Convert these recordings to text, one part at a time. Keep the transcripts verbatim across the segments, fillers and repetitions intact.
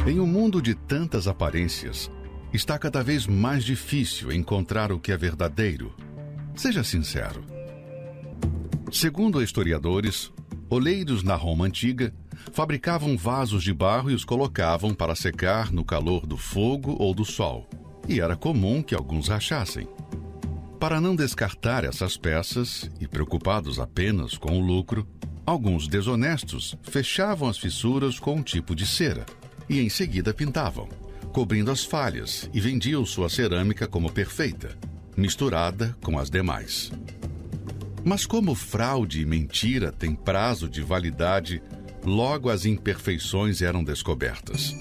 Em um mundo de tantas aparências, está cada vez mais difícil encontrar o que é verdadeiro. Seja sincero. Segundo historiadores, oleiros na Roma antiga fabricavam vasos de barro e os colocavam para secar no calor do fogo ou do sol, e era comum que alguns rachassem. Para não descartar essas peças, e preocupados apenas com o lucro, alguns desonestos fechavam as fissuras com um tipo de cera, e em seguida pintavam, cobrindo as falhas, e vendiam sua cerâmica como perfeita, misturada com as demais. Mas como fraude e mentira têm prazo de validade, logo as imperfeições eram descobertas.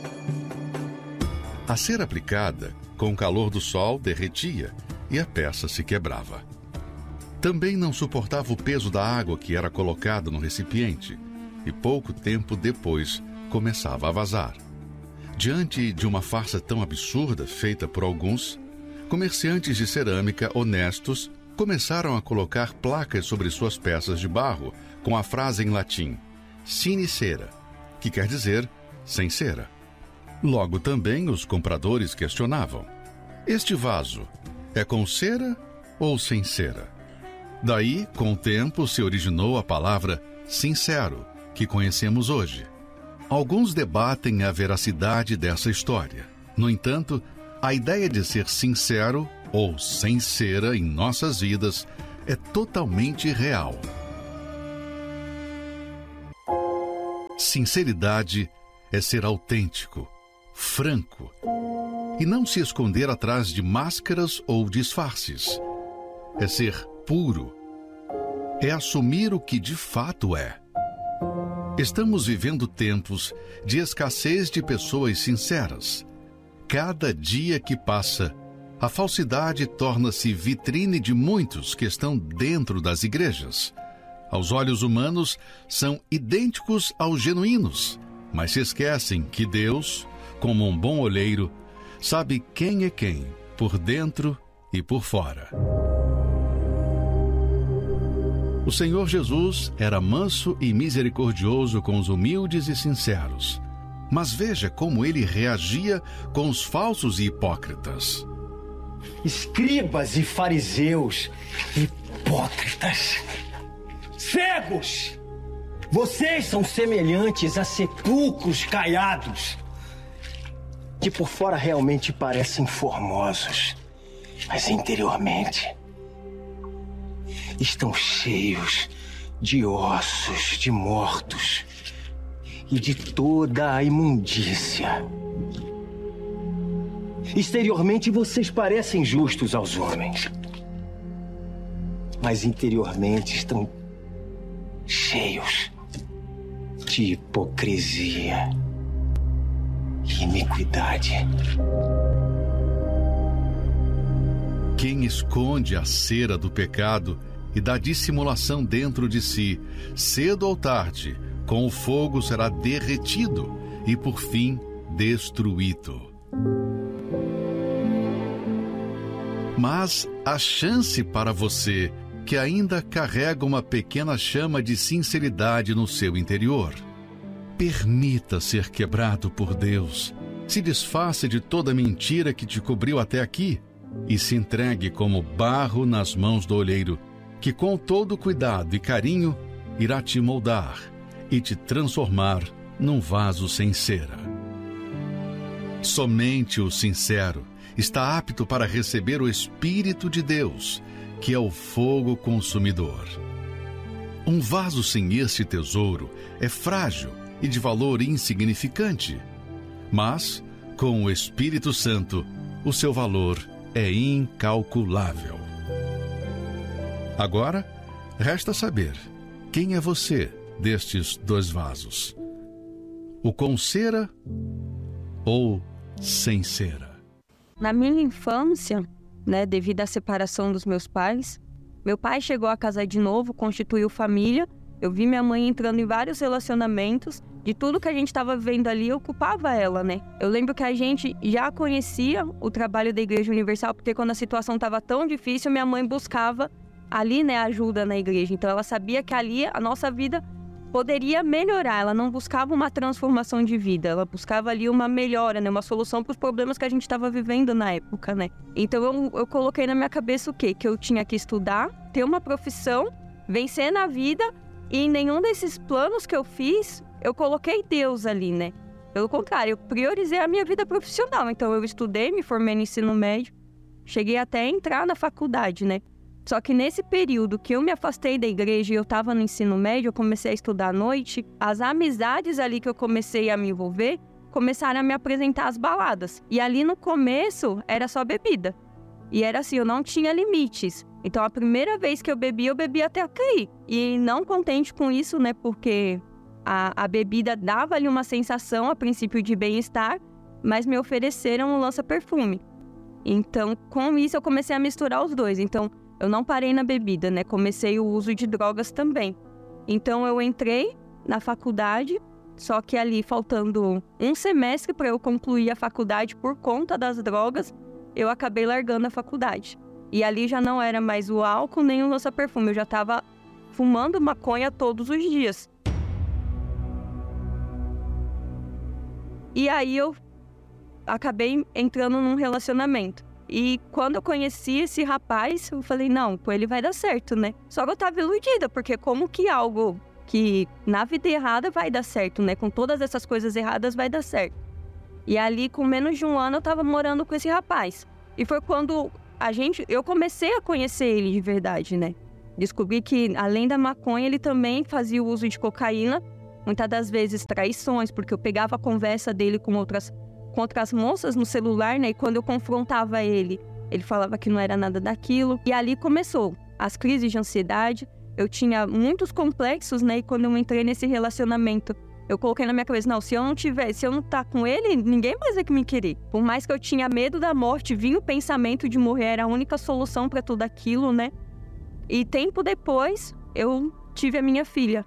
A cera aplicada, com o calor do sol, derretia e a peça se quebrava. Também não suportava o peso da água que era colocada no recipiente e pouco tempo depois começava a vazar. Diante de uma farsa tão absurda feita por alguns, comerciantes de cerâmica honestos começaram a colocar placas sobre suas peças de barro com a frase em latim sine cera, que quer dizer sem cera. Logo também os compradores questionavam: este vaso é com cera ou sem cera? Daí, com o tempo, se originou a palavra sincero, que conhecemos hoje. Alguns debatem a veracidade dessa história. No entanto, a ideia de ser sincero ou sem cera em nossas vidas é totalmente real. Sinceridade é ser autêntico, franco, e não se esconder atrás de máscaras ou disfarces. É ser puro. É assumir o que de fato é. Estamos vivendo tempos de escassez de pessoas sinceras. Cada dia que passa, a falsidade torna-se vitrine de muitos que estão dentro das igrejas. Aos olhos humanos, são idênticos aos genuínos, mas se esquecem que Deus, como um bom olheiro, sabe quem é quem, por dentro e por fora. O Senhor Jesus era manso e misericordioso com os humildes e sinceros. Mas veja como ele reagia com os falsos e hipócritas. Escribas e fariseus, hipócritas, cegos! Vocês são semelhantes a sepulcros caiados, que por fora realmente parecem formosos, mas interiormente estão cheios de ossos de mortos e de toda a imundícia. Exteriormente vocês parecem justos aos homens, mas interiormente estão cheios de hipocrisia e iniquidade. Quem esconde a cera do pecado e da dissimulação dentro de si, cedo ou tarde, com o fogo será derretido e, por fim, destruído. Mas há chance para você que ainda carrega uma pequena chama de sinceridade no seu interior. Permita ser quebrado por Deus. Se desfaça de toda mentira que te cobriu até aqui e se entregue como barro nas mãos do olheiro, que com todo cuidado e carinho irá te moldar e te transformar num vaso sem cera. Somente o sincero está apto para receber o Espírito de Deus, que é o fogo consumidor. Um vaso sem este tesouro é frágil e de valor insignificante, mas, com o Espírito Santo, o seu valor é incalculável. Agora, resta saber quem é você destes dois vasos: o com cera ou sem cera? Na minha infância, né, devido à separação dos meus pais, meu pai chegou a casar de novo, constituiu família. Eu vi minha mãe entrando em vários relacionamentos. De tudo que a gente estava vivendo ali, eu culpava ela, né? Eu lembro que a gente já conhecia o trabalho da Igreja Universal, porque quando a situação estava tão difícil, minha mãe buscava ali, né, ajuda na igreja. Então ela sabia que ali a nossa vida poderia melhorar, ela não buscava uma transformação de vida, ela buscava ali uma melhora, né? Uma solução para os problemas que a gente estava vivendo na época, né? Então eu, eu coloquei na minha cabeça o quê? Que eu tinha que estudar, ter uma profissão, vencer na vida, e em nenhum desses planos que eu fiz, eu coloquei Deus ali, né? Pelo contrário, eu priorizei a minha vida profissional. Então eu estudei, me formei no ensino médio, cheguei até a entrar na faculdade, né? Só que nesse período que eu me afastei da igreja e eu estava no ensino médio, eu comecei a estudar à noite, as amizades ali que eu comecei a me envolver, começaram a me apresentar as baladas. E ali no começo, era só bebida. E era assim, eu não tinha limites. Então a primeira vez que eu bebi, eu bebi até cair. E não contente com isso, né, porque a, a bebida dava ali uma sensação, a princípio, de bem-estar, mas me ofereceram um lança-perfume. Então, com isso, eu comecei a misturar os dois. Então, eu não parei na bebida, né? Comecei o uso de drogas também. Então, eu entrei na faculdade, só que ali, faltando um semestre para eu concluir a faculdade por conta das drogas, eu acabei largando a faculdade. E ali já não era mais o álcool nem o lança-perfume. Eu já estava fumando maconha todos os dias. E aí, eu acabei entrando num relacionamento. E quando eu conheci esse rapaz, eu falei, não, pô, ele vai dar certo, né? Só que eu tava iludida, porque como que algo que na vida errada vai dar certo, né? Com todas essas coisas erradas vai dar certo. E ali, com menos de um ano, eu tava morando com esse rapaz. E foi quando a gente, eu comecei a conhecer ele de verdade, né? Descobri que, além da maconha, ele também fazia o uso de cocaína. Muitas das vezes traições, porque eu pegava a conversa dele com outras com outras moças no celular, né? E quando eu confrontava ele, ele falava que não era nada daquilo. E ali começou as crises de ansiedade. Eu tinha muitos complexos, né? E quando eu entrei nesse relacionamento, eu coloquei na minha cabeça, não, se eu não tiver, se eu não estar com ele, ninguém mais vai me querer. Por mais que eu tinha medo da morte, vinha o pensamento de morrer, era a única solução para tudo aquilo, né? E tempo depois, eu tive a minha filha.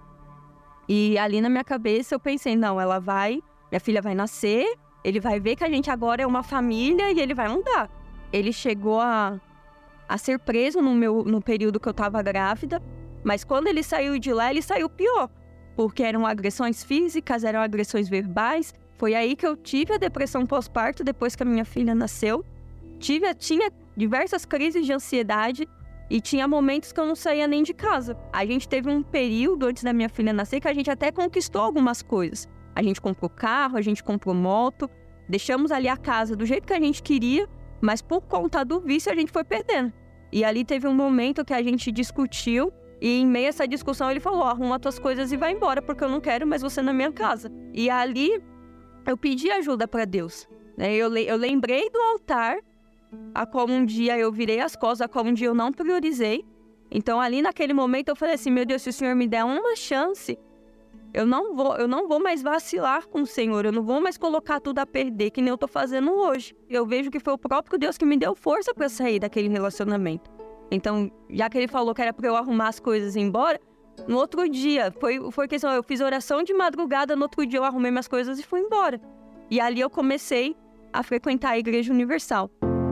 E ali na minha cabeça, eu pensei, não, ela vai, minha filha vai nascer, ele vai ver que a gente agora é uma família e ele vai mudar. Ele chegou a, a ser preso no, meu, no período que eu estava grávida, mas quando ele saiu de lá, ele saiu pior, porque eram agressões físicas, eram agressões verbais. Foi aí que eu tive a depressão pós-parto, depois que a minha filha nasceu. Tive, tinha diversas crises de ansiedade e tinha momentos que eu não saía nem de casa. A gente teve um período antes da minha filha nascer que a gente até conquistou algumas coisas. A gente comprou carro, a gente comprou moto, deixamos ali a casa do jeito que a gente queria, mas por conta do vício a gente foi perdendo. E ali teve um momento que a gente discutiu e em meio a essa discussão ele falou, arruma tuas coisas e vai embora porque eu não quero mais você na minha casa. E ali eu pedi ajuda para Deus. Né? Eu, eu lembrei do altar, a qual um dia eu virei as costas, a qual um dia eu não priorizei. Então ali naquele momento eu falei assim, meu Deus, se o Senhor me der uma chance, Eu não, vou, eu não vou mais vacilar com o Senhor, eu não vou mais colocar tudo a perder, que nem eu tô fazendo hoje. Eu vejo que foi o próprio Deus que me deu força para sair daquele relacionamento. Então, já que ele falou que era para eu arrumar as coisas e ir embora, no outro dia, foi, foi questão, eu fiz oração de madrugada, no outro dia eu arrumei minhas coisas e fui embora. E ali eu comecei a frequentar a Igreja Universal.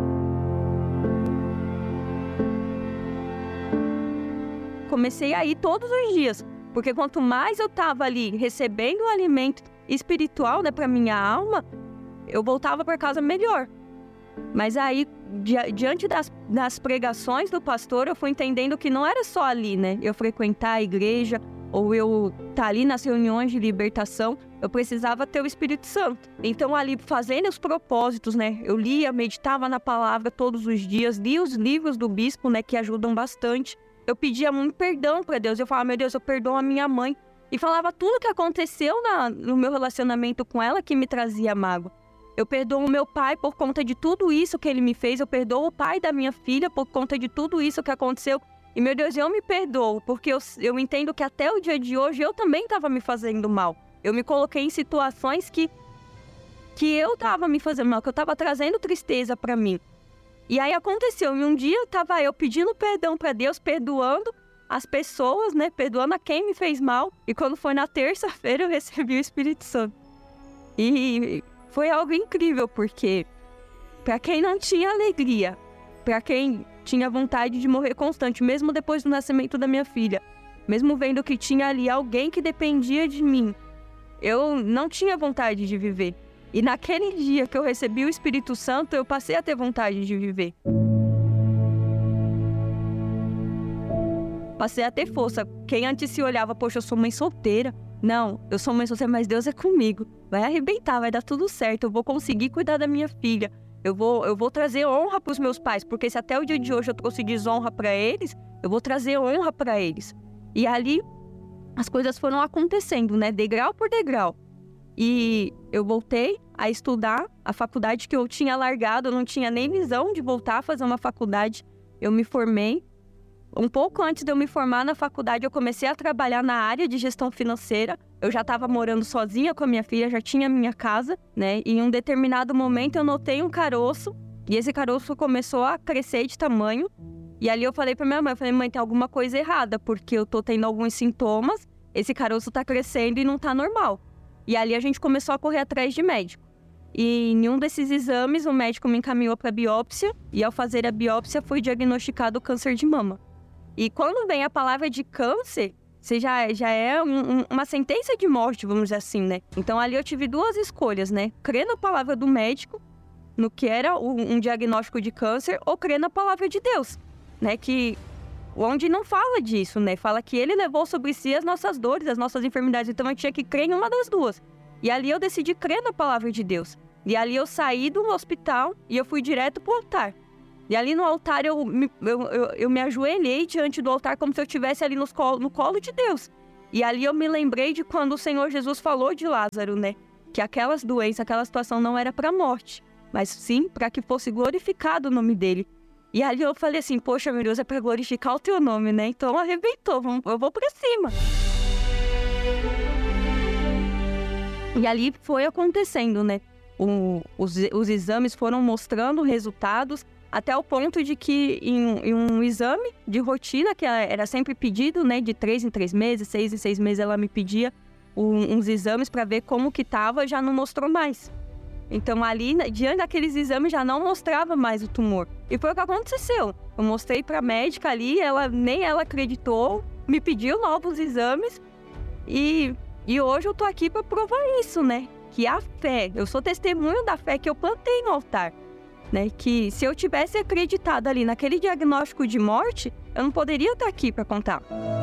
Comecei a ir todos os dias. Porque quanto mais eu estava ali recebendo o alimento espiritual, né, para minha alma, eu voltava para casa melhor. Mas aí, di- diante das, das pregações do pastor, eu fui entendendo que não era só ali, né? Eu frequentar a igreja, ou eu estar ali nas reuniões de libertação, eu precisava ter o Espírito Santo. Então ali, fazendo os propósitos, né? Eu lia, meditava na palavra todos os dias, lia os livros do bispo, né, que ajudam bastante. Eu pedia muito perdão para Deus. Eu falava, meu Deus, eu perdoo a minha mãe. E falava tudo que aconteceu na, no meu relacionamento com ela que me trazia mágoa. Eu perdoo o meu pai por conta de tudo isso que ele me fez. Eu perdoo o pai da minha filha por conta de tudo isso que aconteceu. E, meu Deus, eu me perdoo, porque eu, eu entendo que até o dia de hoje eu também estava me fazendo mal. Eu me coloquei em situações que, que eu estava me fazendo mal, que eu estava trazendo tristeza para mim. E aí aconteceu, e um dia estava eu pedindo perdão para Deus, perdoando as pessoas, né? Perdoando a quem me fez mal. E quando foi na terça-feira eu recebi o Espírito Santo. E foi algo incrível, porque para quem não tinha alegria, para quem tinha vontade de morrer constante, mesmo depois do nascimento da minha filha, mesmo vendo que tinha ali alguém que dependia de mim, eu não tinha vontade de viver. E naquele dia que eu recebi o Espírito Santo, eu passei a ter vontade de viver. Passei a ter força. Quem antes se olhava, poxa, eu sou mãe solteira. Não, eu sou mãe solteira, mas Deus é comigo. Vai arrebentar, vai dar tudo certo. Eu vou conseguir cuidar da minha filha. Eu vou, eu vou trazer honra para os meus pais, porque se até o dia de hoje eu trouxe desonra para eles, eu vou trazer honra para eles. E ali, as coisas foram acontecendo, né? Degrau por degrau. E eu voltei a estudar a faculdade que eu tinha largado, eu não tinha nem visão de voltar a fazer uma faculdade. Eu me formei. Um pouco antes de eu me formar na faculdade, eu comecei a trabalhar na área de gestão financeira. Eu já estava morando sozinha com a minha filha, já tinha minha casa, né? E em um determinado momento eu notei um caroço, e esse caroço começou a crescer de tamanho. E ali eu falei pra minha mãe, eu falei, mãe, tem alguma coisa errada, porque eu tô tendo alguns sintomas, esse caroço tá crescendo e não tá normal. E ali a gente começou a correr atrás de médico. E em um desses exames, o médico me encaminhou para biópsia, e ao fazer a biópsia foi diagnosticado câncer de mama. E quando vem a palavra de câncer, você já, já é um, um, uma sentença de morte, vamos dizer assim, né? Então ali eu tive duas escolhas, né? Crer na palavra do médico, no que era um, um diagnóstico de câncer, ou crer na palavra de Deus, né? Que onde não fala disso, né? Fala que ele levou sobre si as nossas dores, as nossas enfermidades. Então eu tinha que crer em uma das duas. E ali eu decidi crer na palavra de Deus. E ali eu saí do hospital e eu fui direto pro altar. E ali no altar eu me, eu, eu, eu me ajoelhei diante do altar como se eu estivesse ali nos colo, no colo de Deus. E ali eu me lembrei de quando o Senhor Jesus falou de Lázaro, né? Que aquelas doenças, aquela situação não era para a morte, mas sim para que fosse glorificado o nome dele. E ali eu falei assim, poxa, meu Deus, é para glorificar o teu nome, né? Então arrebentou, eu vou para cima. E ali foi acontecendo, né? O, os, os exames foram mostrando resultados, até o ponto de que em, em um exame de rotina, que era sempre pedido, né, de três em três meses, seis em seis meses, ela me pedia um, uns exames para ver como que estava, já não mostrou mais. Então ali, diante daqueles exames, já não mostrava mais o tumor. E foi o que aconteceu. Eu mostrei para a médica ali, ela, nem ela acreditou, me pediu novos exames e, e hoje eu tô aqui para provar isso, né? Que a fé, eu sou testemunho da fé que eu plantei no altar. Né, que se eu tivesse acreditado ali naquele diagnóstico de morte, eu não poderia estar aqui para contar.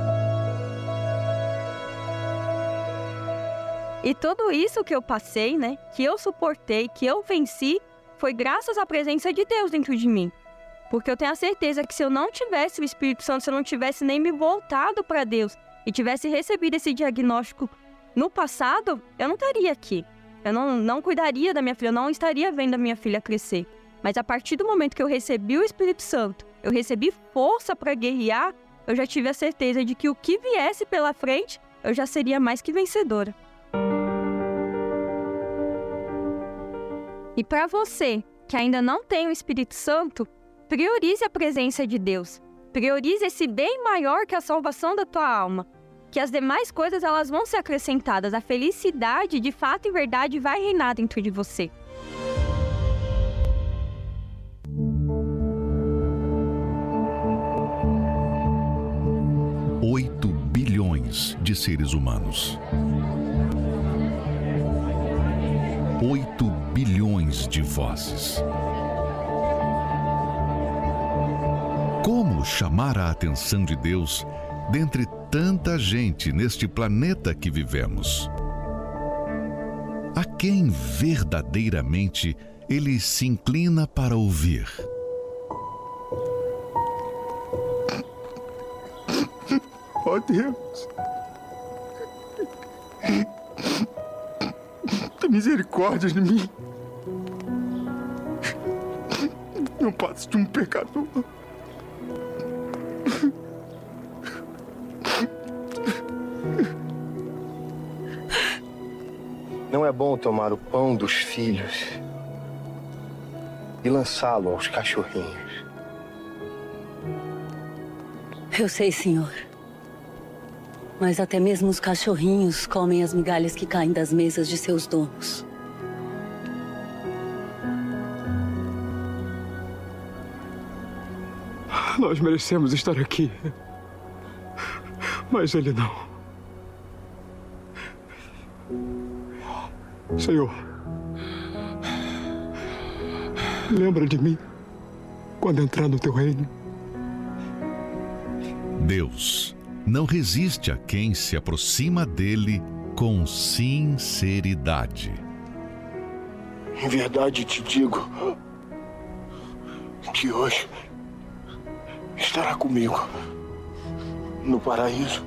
E tudo isso que eu passei, né, que eu suportei, que eu venci, foi graças à presença de Deus dentro de mim. Porque eu tenho a certeza que se eu não tivesse o Espírito Santo, se eu não tivesse nem me voltado para Deus e tivesse recebido esse diagnóstico no passado, eu não estaria aqui. Eu não, não cuidaria da minha filha, eu não estaria vendo a minha filha crescer. Mas a partir do momento que eu recebi o Espírito Santo, eu recebi força para guerrear, eu já tive a certeza de que o que viesse pela frente, eu já seria mais que vencedora. E para você que ainda não tem o Espírito Santo, priorize a presença de Deus. Priorize esse bem maior que a salvação da tua alma. Que as demais coisas elas vão ser acrescentadas. A felicidade, de fato e verdade, vai reinar dentro de você. Oito bilhões de seres humanos. Oito bilhões de vozes. Como chamar a atenção de Deus dentre tanta gente neste planeta que vivemos? A quem verdadeiramente ele se inclina para ouvir? Ó Deus, tem misericórdia de mim. Eu passo de um pecador. Não é bom tomar o pão dos filhos e lançá-lo aos cachorrinhos. Eu sei, senhor. Mas até mesmo os cachorrinhos comem as migalhas que caem das mesas de seus donos. Nós merecemos estar aqui. Mas ele não. Senhor, lembra de mim quando entrar no teu reino. Deus não resiste a quem se aproxima dele com sinceridade. Em verdade te digo que hoje estará comigo no paraíso.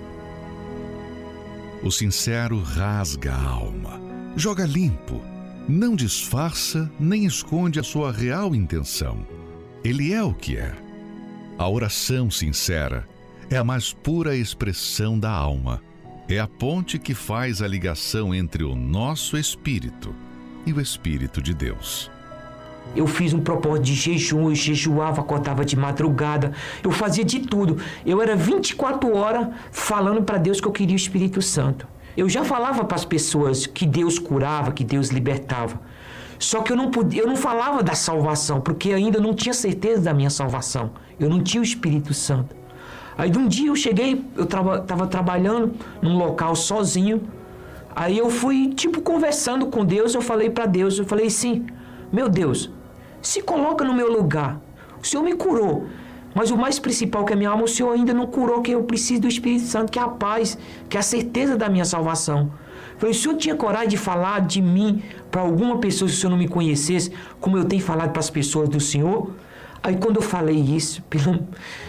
O sincero rasga a alma, joga limpo, não disfarça nem esconde a sua real intenção. Ele é o que é. A oração sincera é a mais pura expressão da alma. É a ponte que faz a ligação entre o nosso espírito e o Espírito de Deus. Eu fiz um propósito de jejum, eu jejuava, acordava de madrugada, eu fazia de tudo. Eu era vinte e quatro horas falando para Deus que eu queria o Espírito Santo. Eu já falava para as pessoas que Deus curava, que Deus libertava. Só que eu não podia, eu não falava da salvação, porque ainda não tinha certeza da minha salvação. Eu não tinha o Espírito Santo. Aí de um dia eu cheguei, eu estava traba, trabalhando num local sozinho. Aí eu fui, tipo, conversando com Deus, eu falei para Deus, eu falei assim, meu Deus, se coloca no meu lugar. O Senhor me curou, mas o mais principal que é a minha alma, o Senhor ainda não curou, que eu preciso do Espírito Santo, que é a paz, que é a certeza da minha salvação. Eu falei, o Senhor tinha coragem de falar de mim para alguma pessoa se o Senhor não me conhecesse, como eu tenho falado para as pessoas do Senhor? Aí quando eu falei isso, pelo...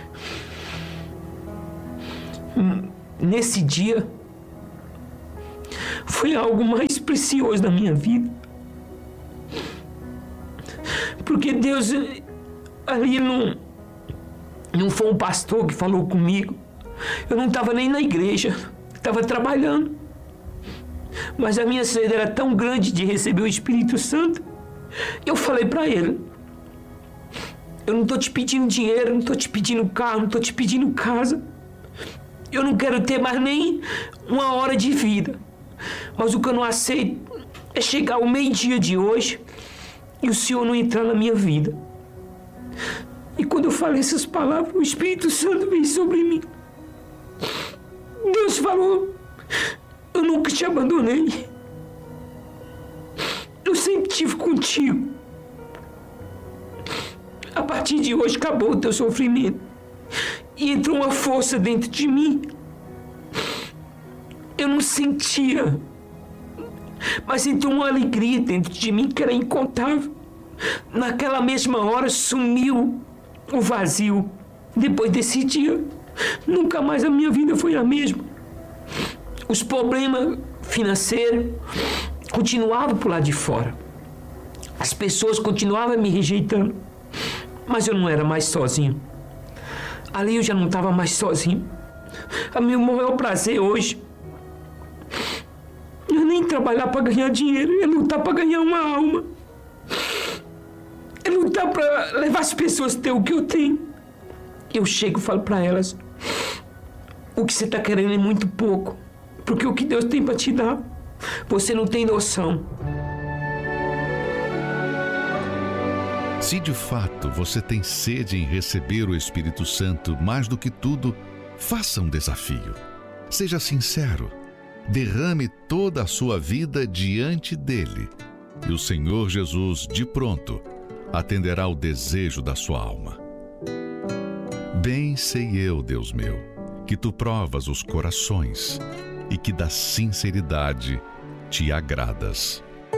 nesse dia, foi algo mais precioso da minha vida. Porque Deus, ali não, não foi um pastor que falou comigo. Eu não estava nem na igreja, estava trabalhando. Mas a minha sede era tão grande de receber o Espírito Santo, eu falei para ele, eu não estou te pedindo dinheiro, não estou te pedindo carro, não estou te pedindo casa. Eu não quero ter mais nem uma hora de vida. Mas o que eu não aceito é chegar ao meio-dia de hoje e o Senhor não entrar na minha vida. E quando eu falei essas palavras, o Espírito Santo veio sobre mim. Deus falou, eu nunca te abandonei. Eu sempre estive contigo. A partir de hoje acabou o teu sofrimento. E entrou uma força dentro de mim. Eu não sentia, mas entrou uma alegria dentro de mim que era incontável. Naquela mesma hora sumiu o vazio. Depois desse dia, nunca mais a minha vida foi a mesma. Os problemas financeiros continuavam por lá de fora. As pessoas continuavam me rejeitando, mas eu não era mais sozinho. Ali eu já não estava mais sozinho. O meu maior prazer hoje não é nem trabalhar para ganhar dinheiro, é lutar para ganhar uma alma. É lutar para levar as pessoas a ter o que eu tenho. Eu chego e falo para elas, o que você está querendo é muito pouco, porque o que Deus tem para te dar, você não tem noção. Se de fato você tem sede em receber o Espírito Santo mais do que tudo, faça um desafio. Seja sincero. Derrame toda a sua vida diante dele. E o Senhor Jesus, de pronto, atenderá o desejo da sua alma. Bem sei eu, Deus meu, que tu provas os corações e que da sinceridade te agradas.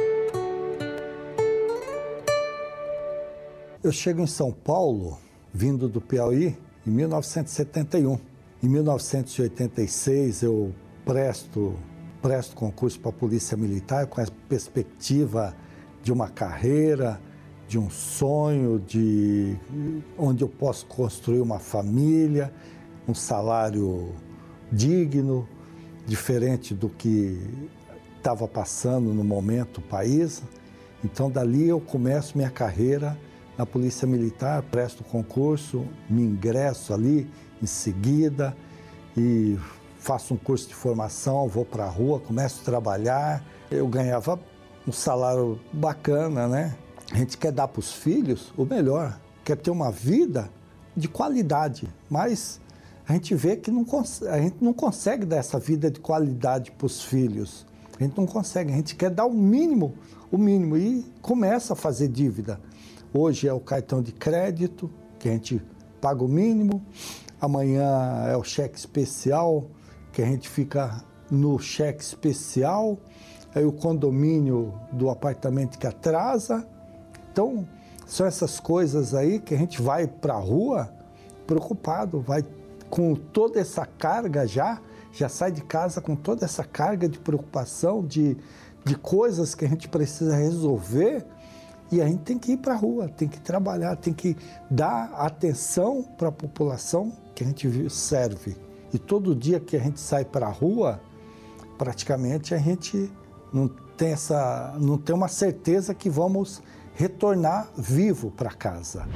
Eu chego em São Paulo, vindo do Piauí, em mil novecentos e setenta e um. Em mil novecentos e oitenta e seis, eu presto, presto concurso para a Polícia Militar com a perspectiva de uma carreira, de um sonho, de onde eu posso construir uma família, um salário digno, diferente do que estava passando no momento o país. Então, dali eu começo minha carreira na Polícia Militar, presto concurso, me ingresso ali em seguida e faço um curso de formação, vou para a rua, começo a trabalhar. Eu ganhava um salário bacana, né? A gente quer dar para os filhos o melhor, quer ter uma vida de qualidade, mas a gente vê que não, a gente não consegue dar essa vida de qualidade para os filhos. A gente não consegue, a gente quer dar o mínimo, o mínimo, e começa a fazer dívida. Hoje é o cartão de crédito, que a gente paga o mínimo. Amanhã é o cheque especial, que a gente fica no cheque especial. Aí o condomínio do apartamento que atrasa. Então, são essas coisas aí que a gente vai para a rua preocupado, vai com toda essa carga já, já sai de casa com toda essa carga de preocupação, de, de coisas que a gente precisa resolver, e a gente tem que ir para a rua, tem que trabalhar, tem que dar atenção para a população que a gente serve. E todo dia que a gente sai para a rua, praticamente a gente não tem, essa, não tem uma certeza que vamos retornar vivo para casa.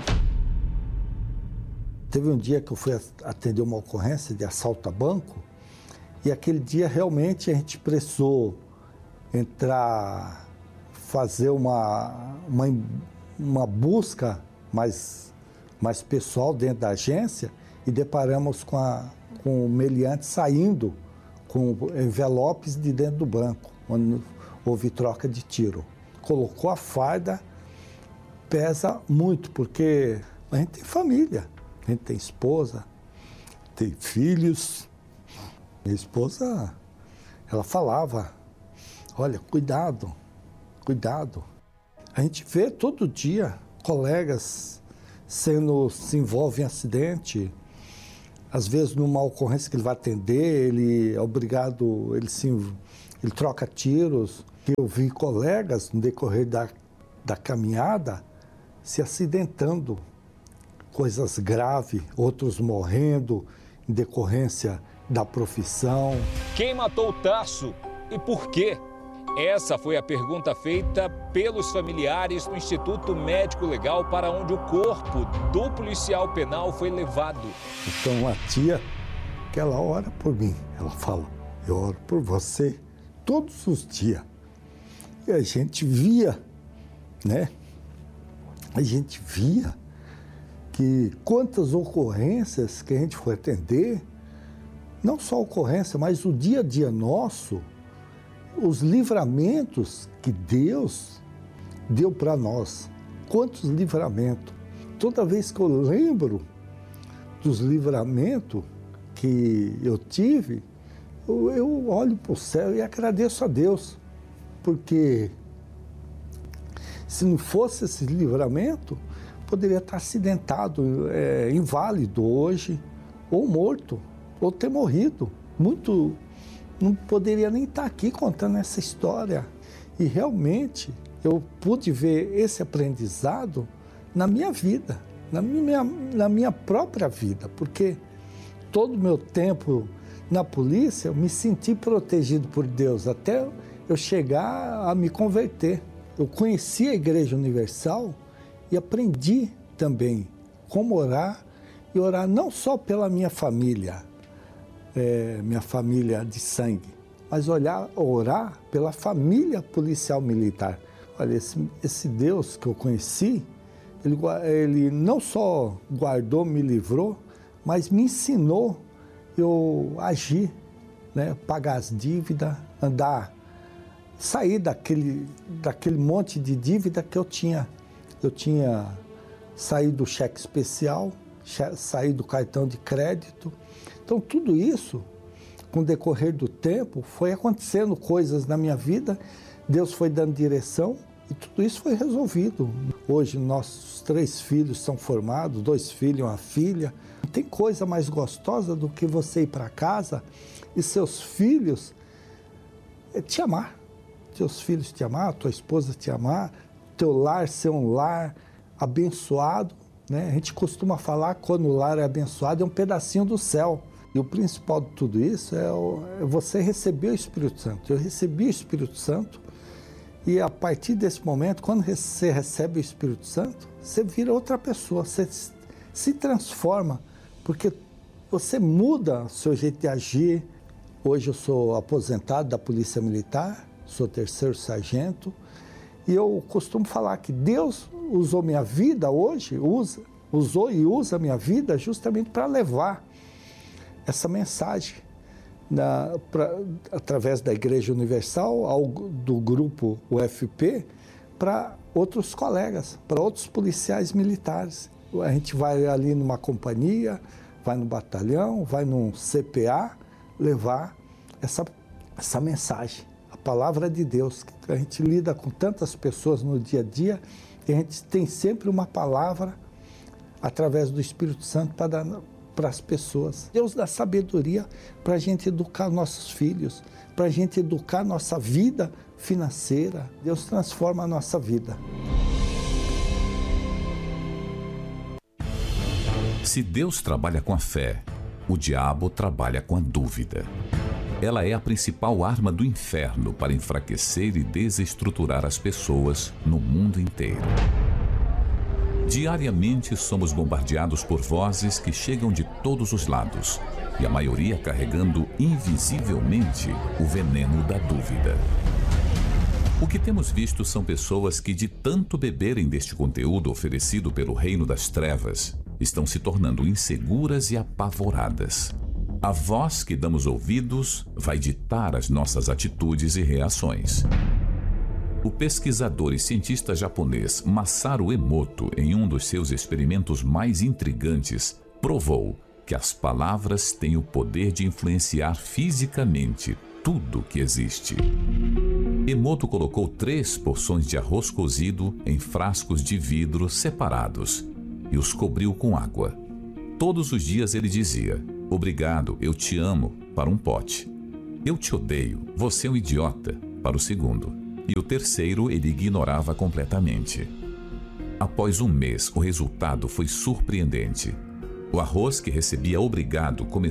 Teve um dia que eu fui atender uma ocorrência de assalto a banco, e aquele dia realmente a gente precisou entrar, fazer uma, uma, uma busca mais, mais pessoal dentro da agência, e deparamos com, a, com o meliante saindo com envelopes de dentro do banco, onde houve troca de tiro. Colocou a farda, pesa muito, porque a gente tem família, a gente tem esposa, tem filhos. Minha esposa, ela falava, olha, cuidado, cuidado. A gente vê todo dia colegas sendo, se envolvem em acidente, às vezes numa ocorrência que ele vai atender, ele é obrigado, ele, se, ele troca tiros. Eu vi colegas no decorrer da, da caminhada se acidentando, coisas graves, outros morrendo em decorrência da profissão. Quem matou o Tarso e por quê? Essa foi a pergunta feita pelos familiares no Instituto Médico Legal, para onde o corpo do policial penal foi levado. Então a tia, que ela ora por mim, ela fala, eu oro por você todos os dias. E a gente via, né? A gente via que quantas ocorrências que a gente foi atender, não só ocorrência, mas o dia a dia nosso, os livramentos que Deus deu para nós. Quantos livramentos. Toda vez que eu lembro dos livramentos que eu tive, eu, eu olho para o céu e agradeço a Deus. Porque se não fosse esse livramento, poderia estar acidentado, é, inválido hoje, ou morto, ou ter morrido. Muito, não poderia nem estar aqui contando essa história. E realmente eu pude ver esse aprendizado na minha vida, na minha, na minha própria vida, porque todo o meu tempo na polícia eu me senti protegido por Deus, até eu chegar a me converter. Eu conheci a Igreja Universal e aprendi também como orar, e orar não só pela minha família, é, minha família de sangue, mas olhar, orar pela família policial militar. Olha, esse, esse Deus que eu conheci, ele, ele não só guardou, me livrou, mas me ensinou eu agir, né, pagar as dívidas, andar, sair daquele, daquele monte de dívida que eu tinha. Eu tinha saído do cheque especial, saído do cartão de crédito. Então, tudo isso, com o decorrer do tempo, foi acontecendo coisas na minha vida, Deus foi dando direção e tudo isso foi resolvido. Hoje, nossos três filhos são formados, dois filhos e uma filha. Não tem coisa mais gostosa do que você ir para casa e seus filhos te amar. Seus filhos te amar, tua esposa te amar, teu lar ser um lar abençoado, né? A gente costuma falar que quando o lar é abençoado é um pedacinho do céu. E o principal de tudo isso é, o, é você receber o Espírito Santo. Eu recebi o Espírito Santo e a partir desse momento, quando você recebe o Espírito Santo, você vira outra pessoa, você se transforma, porque você muda o seu jeito de agir. Hoje eu sou aposentado da Polícia Militar, sou terceiro sargento, e eu costumo falar que Deus usou minha vida hoje, usa, usou e usa minha vida justamente para levar essa mensagem na, pra, através da Igreja Universal, ao, do grupo U F P, para outros colegas, para outros policiais militares. A gente vai ali numa companhia, vai no batalhão, vai num C P A, levar essa, essa mensagem, a palavra de Deus. A gente lida com tantas pessoas no dia a dia e a gente tem sempre uma palavra através do Espírito Santo para dar para as pessoas. Deus dá sabedoria para a gente educar nossos filhos, para a gente educar nossa vida financeira. Deus transforma a nossa vida. Se Deus trabalha com a fé, o diabo trabalha com a dúvida. Ela é a principal arma do inferno para enfraquecer e desestruturar as pessoas no mundo inteiro. Diariamente somos bombardeados por vozes que chegam de todos os lados, e a maioria carregando invisivelmente o veneno da dúvida. O que temos visto são pessoas que, de tanto beberem deste conteúdo oferecido pelo reino das trevas, estão se tornando inseguras e apavoradas. A voz que damos ouvidos vai ditar as nossas atitudes e reações. O pesquisador e cientista japonês Masaru Emoto, em um dos seus experimentos mais intrigantes, provou que as palavras têm o poder de influenciar fisicamente tudo que existe. Emoto colocou três porções de arroz cozido em frascos de vidro separados e os cobriu com água. Todos os dias ele dizia: "Obrigado, eu te amo", para um pote. "Eu te odeio, você é um idiota", para o segundo. E o terceiro ele ignorava completamente. Após um mês, o resultado foi surpreendente. O arroz que recebia "obrigado" começou